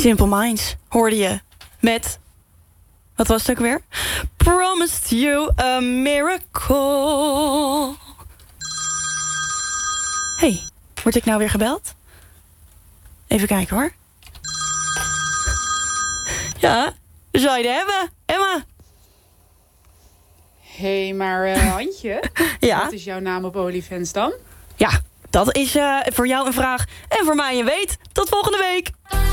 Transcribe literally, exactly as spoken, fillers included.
Simple Minds hoorde je met... Wat was het ook weer? Promised you a miracle. Hey, word ik nou weer gebeld? Even kijken hoor. Ja, zou je het hebben, Emma? Hé, hey, maar uh, Handje, ja? wat is jouw naam op OnlyFans dan? Ja, dat is uh, voor jou een vraag en voor mij een weet. Tot volgende week.